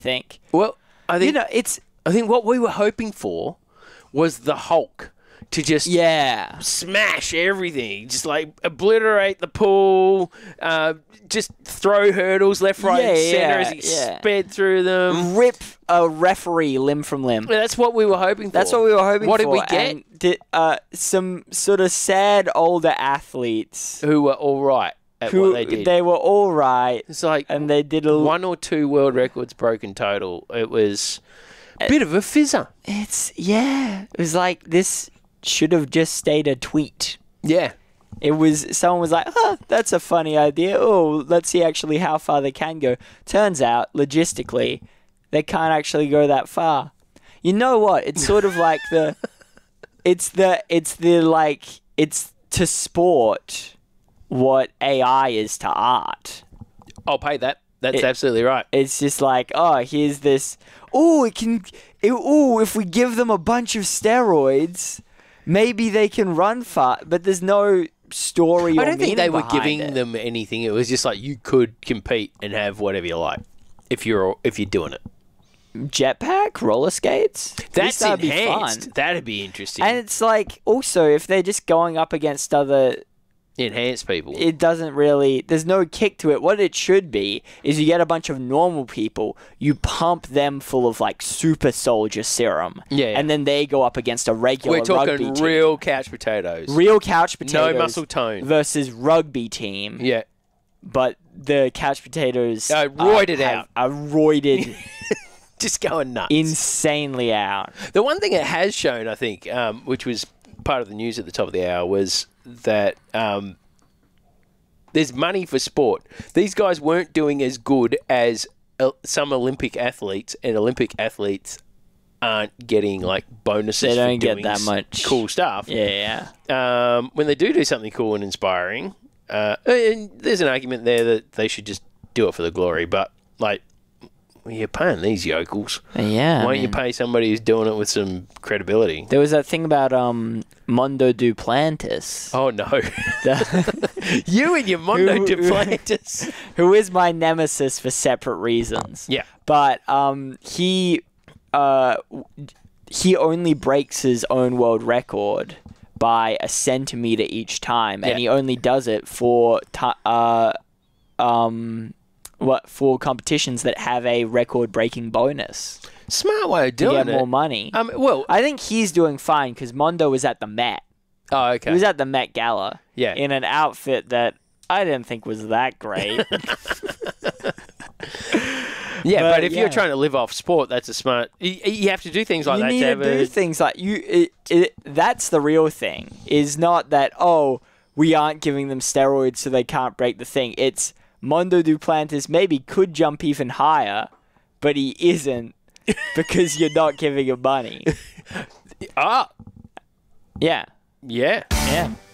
think. Well, I think it's I think what we were hoping for was the Hulk to just smash everything, just like obliterate the pool, just throw hurdles left, right, and center as he sped through them, rip a referee limb from limb. That's what we were hoping for. That's what we were hoping for. What did we get? And some sort of sad older athletes who were all right at what they did. They were all right. It's like, and they did 1 or 2 world records broken total. It was a bit of a fizzer. It was like this should have just stayed a tweet. Yeah. Someone was like, that's a funny idea. Oh, let's see actually how far they can go. Turns out, logistically, they can't actually go that far. You know what? It's sort of like it's to sport what AI is to art. I'll pay that. That's absolutely right. It's just like, here's this. If we give them a bunch of steroids, maybe they can run far. But there's no story. I don't think they were giving them anything. It was just like you could compete and have whatever you like if you're doing it. Jetpack, roller skates. That's enhanced. That'd be interesting. And it's like also if they're just going up against other enhanced people, it doesn't really. There's no kick to it. What it should be is you get a bunch of normal people, you pump them full of like super soldier serum, and then they go up against a regular. We're talking rugby team. real couch potatoes. Real couch potatoes. No muscle tone versus rugby team. Yeah, but the couch potatoes are roided. Just going nuts. Insanely out. The one thing it has shown, I think, which was part of the news at the top of the hour, was that there's money for sport. These guys weren't doing as good as some Olympic athletes, and Olympic athletes aren't getting like bonuses. They don't for doing get that much cool stuff. Yeah. When they do something cool and inspiring, and there's an argument there that they should just do it for the glory, but like, well, you're paying these yokels. Yeah. Why don't you pay somebody who's doing it with some credibility? There was that thing about Mondo Duplantis. Oh, no. You and your Mondo Duplantis. Who is my nemesis for separate reasons. Yeah. But he only breaks his own world record by a centimeter each time, and he only does it for for competitions that have a record-breaking bonus. Smart way of doing it. To get more money. Well, I think he's doing fine because Mondo was at the Met. Oh, okay. He was at the Met Gala. Yeah. In an outfit that I didn't think was that great. Yeah, but if you're trying to live off sport, that's a smart. You have to do things like that. You need to do things like that's the real thing. Is not that we aren't giving them steroids so they can't break the thing. It's Mondo Duplantis maybe could jump even higher, but he isn't because you're not giving him money. Yeah. Yeah.